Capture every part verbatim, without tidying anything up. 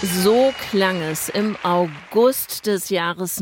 So klang es im August des Jahres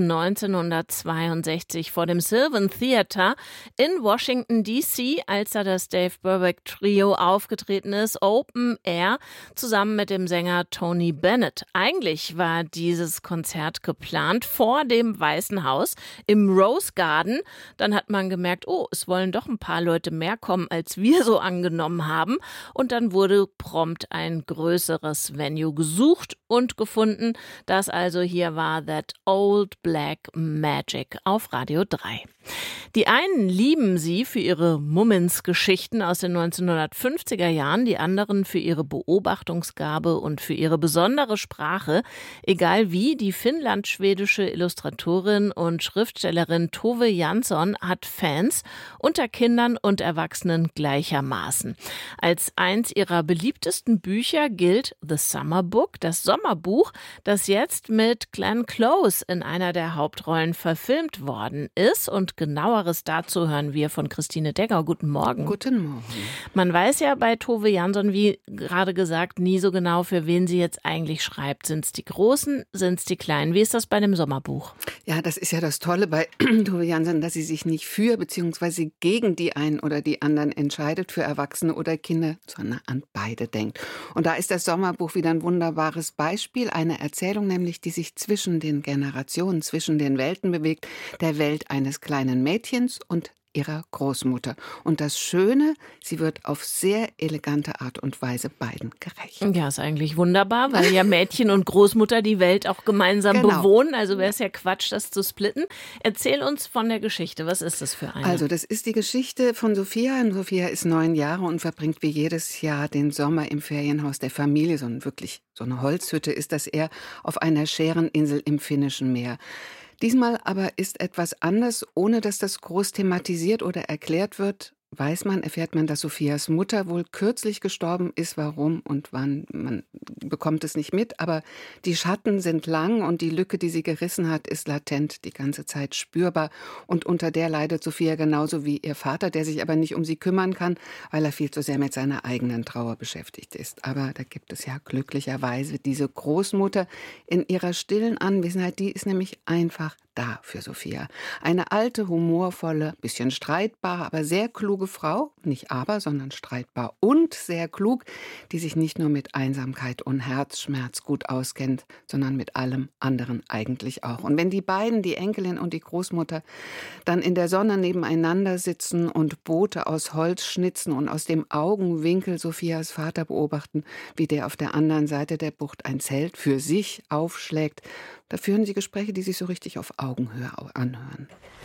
neunzehnhundertzweiundsechzig vor dem Sylvan Theater in Washington D C, als da das Dave Brubeck Trio aufgetreten ist, Open Air, zusammen mit dem Sänger Tony Bennett. Eigentlich war dieses Konzert geplant vor dem Weißen Haus im Rose Garden. Dann hat man gemerkt, oh, es wollen doch ein paar Leute mehr kommen, als wir so angenommen haben. Und dann wurde prompt ein größeres Venue gesucht und gefunden. Das also hier war That Old Black Magic auf Radio drei. Die einen lieben sie für ihre Mummins-Geschichten aus den neunzehnhundertfünfziger Jahren, die anderen für ihre Beobachtungsgabe und für ihre besondere Sprache. Egal wie, die finnland-schwedische Illustratorin und Schriftstellerin Tove Jansson hat Fans unter Kindern und Erwachsenen gleichermaßen. Als eins ihrer beliebtesten Bücher gilt The Summer Book, das Sommerbuch, das jetzt mit Glenn Close in einer der Hauptrollen verfilmt worden ist. Und Genaueres dazu hören wir von Christine Degger. Guten Morgen. Guten Morgen. Man weiß ja bei Tove Jansson, wie gerade gesagt, nie so genau, für wen sie jetzt eigentlich schreibt. Sind es die Großen, sind es die Kleinen? Wie ist das bei dem Sommerbuch? Ja, das ist ja das Tolle bei Tove Jansson, dass sie sich nicht für bzw. gegen die einen oder die anderen entscheidet, für Erwachsene oder Kinder, sondern an beide denkt. Und da ist das Sommerbuch wieder ein wunderbares Beispiel, eine Erzählung nämlich, die sich zwischen den Generationen, zwischen den Welten bewegt, der Welt eines kleinen Mädchens und ihrer Großmutter. Und das Schöne, sie wird auf sehr elegante Art und Weise beiden gerecht. Ja, ist eigentlich wunderbar, weil ja Mädchen und Großmutter die Welt auch gemeinsam genau. bewohnen. Also wäre es ja Quatsch, das zu splitten. Erzähl uns von der Geschichte. Was ist das für eine? Also das ist die Geschichte von Sophia. Und Sophia ist neun Jahre und verbringt wie jedes Jahr den Sommer im Ferienhaus der Familie. So ein wirklich, so eine Holzhütte ist das eher auf einer Schäreninsel im Finnischen Meer. Diesmal aber ist etwas anders, ohne dass das groß thematisiert oder erklärt wird. Weiß man, erfährt man, dass Sophias Mutter wohl kürzlich gestorben ist. Warum und wann, man bekommt es nicht mit. Aber die Schatten sind lang und die Lücke, die sie gerissen hat, ist latent die ganze Zeit spürbar. Und unter der leidet Sophia genauso wie ihr Vater, der sich aber nicht um sie kümmern kann, weil er viel zu sehr mit seiner eigenen Trauer beschäftigt ist. Aber da gibt es ja glücklicherweise diese Großmutter in ihrer stillen Anwesenheit. Die ist nämlich einfach da für Sophia. Eine alte, humorvolle, bisschen streitbare, aber sehr kluge Frau, nicht aber, sondern streitbar und sehr klug, die sich nicht nur mit Einsamkeit und Herzschmerz gut auskennt, sondern mit allem anderen eigentlich auch. Und wenn die beiden, die Enkelin und die Großmutter, dann in der Sonne nebeneinander sitzen und Boote aus Holz schnitzen und aus dem Augenwinkel Sophias Vater beobachten, wie der auf der anderen Seite der Bucht ein Zelt für sich aufschlägt, da führen sie Gespräche, die sich so richtig auf Augenhöhe anhören.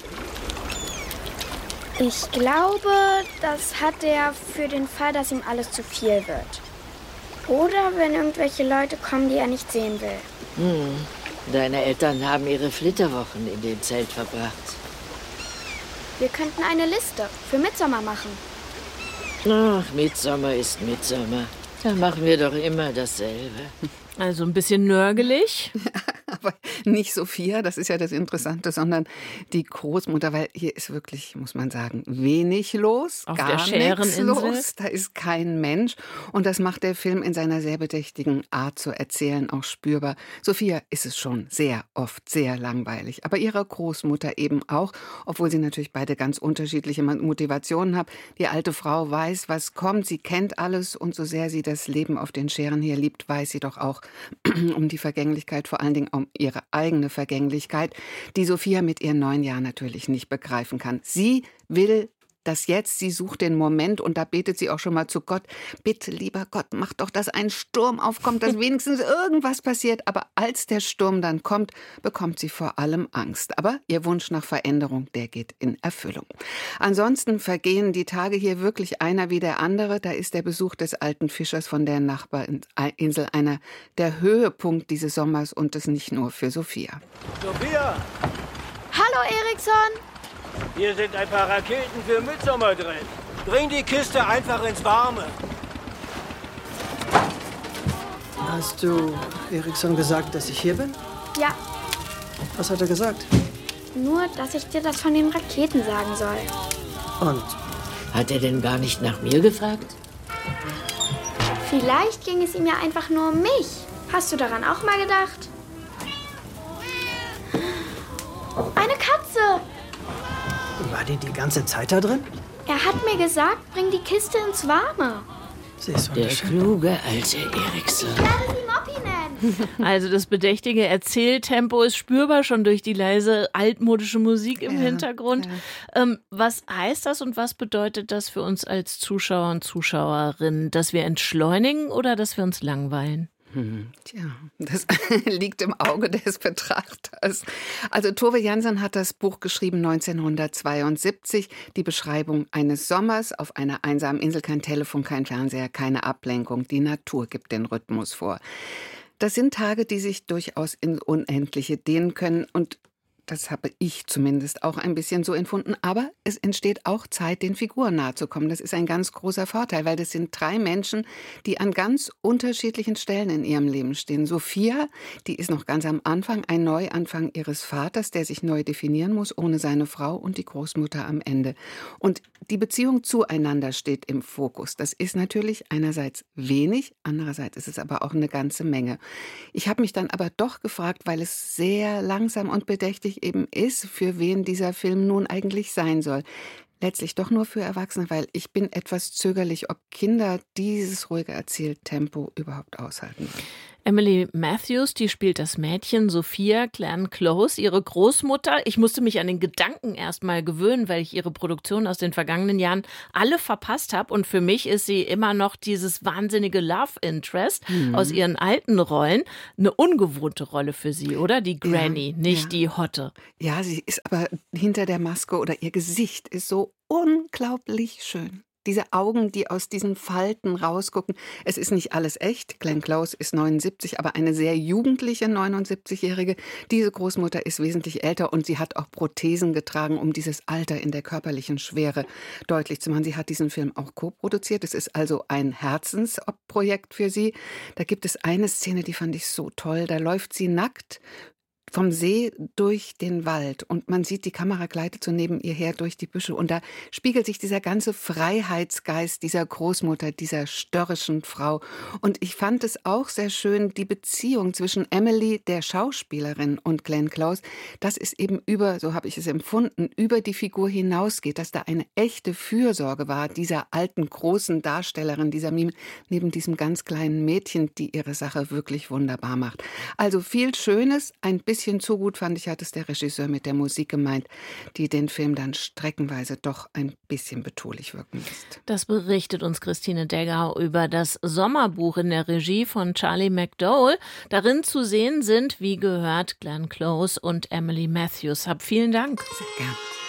Ich glaube, das hat er für den Fall, dass ihm alles zu viel wird. Oder wenn irgendwelche Leute kommen, die er nicht sehen will. Hm. Deine Eltern haben ihre Flitterwochen in dem Zelt verbracht. Wir könnten eine Liste für Mitsommer machen. Ach, Mitsommer ist Mitsommer. Da machen wir doch immer dasselbe. Also ein bisschen nörgelig. Aber nicht Sophia, das ist ja das Interessante, sondern die Großmutter, weil hier ist wirklich, muss man sagen, wenig los, auf gar der Schäreninsel nichts los, da ist kein Mensch und das macht der Film in seiner sehr bedächtigen Art zu erzählen auch spürbar. Sophia ist es schon sehr oft sehr langweilig, aber ihrer Großmutter eben auch, obwohl sie natürlich beide ganz unterschiedliche Motivationen haben. Die alte Frau weiß, was kommt, sie kennt alles und so sehr sie das Leben auf den Schären hier liebt, weiß sie doch auch um die Vergänglichkeit, vor allen Dingen um ihre eigene Vergänglichkeit, die Sophia mit ihren neun Jahren natürlich nicht begreifen kann. Sie will das jetzt, sie sucht den Moment und da betet sie auch schon mal zu Gott. Bitte, lieber Gott, mach doch, dass ein Sturm aufkommt, dass wenigstens irgendwas passiert. Aber als der Sturm dann kommt, bekommt sie vor allem Angst. Aber ihr Wunsch nach Veränderung, der geht in Erfüllung. Ansonsten vergehen die Tage hier wirklich einer wie der andere. Da ist der Besuch des alten Fischers von der Nachbarinsel einer der Höhepunkt dieses Sommers und das nicht nur für Sophia. Sophia! Hallo Eriksson! Hier sind ein paar Raketen für Mitsommer drin. Bring die Kiste einfach ins Warme. Hast du Eriksson gesagt, dass ich hier bin? Ja, Was hat er gesagt? nur, dass ich dir das von den Raketen sagen soll. Und? Hat er denn gar nicht nach mir gefragt? Vielleicht ging es ihm ja einfach nur um mich. Hast du daran auch mal gedacht? Eine Katze! War die die ganze Zeit da drin? Er hat mir gesagt, bring die Kiste ins Warme. Sie ist Der wunderschön. kluge alte Erikson. Ich werde sie Moppy nennen. Also das bedächtige Erzähltempo ist spürbar schon durch die leise altmodische Musik im Ja, Hintergrund. ja. Ähm, was heißt das und was bedeutet das für uns als Zuschauer und Zuschauerinnen? Dass wir entschleunigen oder dass wir uns langweilen? Hm, tja, das liegt im Auge des Betrachters. Also Tove Jansson hat das Buch geschrieben neunzehnhundertzweiundsiebzig, die Beschreibung eines Sommers auf einer einsamen Insel, kein Telefon, kein Fernseher, keine Ablenkung. Die Natur gibt den Rhythmus vor. Das sind Tage, die sich durchaus ins Unendliche dehnen können und das habe ich zumindest auch ein bisschen so empfunden. Aber es entsteht auch Zeit, den Figuren nahe zu kommen. Das ist ein ganz großer Vorteil, weil das sind drei Menschen, die an ganz unterschiedlichen Stellen in ihrem Leben stehen. Sophia, die ist noch ganz am Anfang, ein Neuanfang ihres Vaters, der sich neu definieren muss, ohne seine Frau, und die Großmutter am Ende. Und die Beziehung zueinander steht im Fokus. Das ist natürlich einerseits wenig, andererseits ist es aber auch eine ganze Menge. Ich habe mich dann aber doch gefragt, weil es sehr langsam und bedächtig eben ist, für wen dieser Film nun eigentlich sein soll. Letztlich doch nur für Erwachsene, weil ich bin etwas zögerlich, ob Kinder dieses ruhige Erzähltempo überhaupt aushalten wollen. Emily Matthews, die spielt das Mädchen Sophia Glenn Close, ihre Großmutter. Ich musste mich an den Gedanken erst mal gewöhnen, weil ich ihre Produktion aus den vergangenen Jahren alle verpasst habe. Und für mich ist sie immer noch dieses wahnsinnige Love Interest mhm. aus ihren alten Rollen. Eine ungewohnte Rolle für sie, oder? Die Granny, ja, nicht ja. die Hotte. Ja, sie ist aber hinter der Maske oder ihr Gesicht ist so unglaublich schön. Diese Augen, die aus diesen Falten rausgucken. Es ist nicht alles echt. Glenn Close ist neunundsiebzig, aber eine sehr jugendliche neunundsiebzigjährige. Diese Großmutter ist wesentlich älter und sie hat auch Prothesen getragen, um dieses Alter in der körperlichen Schwere deutlich zu machen. Sie hat diesen Film auch co-produziert. Es ist also ein Herzensprojekt für sie. Da gibt es eine Szene, die fand ich so toll. Da läuft sie nackt vom See durch den Wald und man sieht, die Kamera gleitet so neben ihr her durch die Büsche und da spiegelt sich dieser ganze Freiheitsgeist dieser Großmutter, dieser störrischen Frau. Und ich fand es auch sehr schön, die Beziehung zwischen Emily, der Schauspielerin, und Glenn Close, dass es eben über, so habe ich es empfunden, über die Figur hinausgeht, dass da eine echte Fürsorge war, dieser alten, großen Darstellerin, dieser Mime, neben diesem ganz kleinen Mädchen, die ihre Sache wirklich wunderbar macht. Also viel Schönes, ein bisschen zu gut, fand ich, hat es der Regisseur mit der Musik gemeint, die den Film dann streckenweise doch ein bisschen betulich wirken lässt. Das berichtet uns Christine Deggau über das Sommerbuch in der Regie von Charlie McDowell. Darin zu sehen sind, wie gehört, Glenn Close und Emily Matthews. Hab vielen Dank. Sehr gern.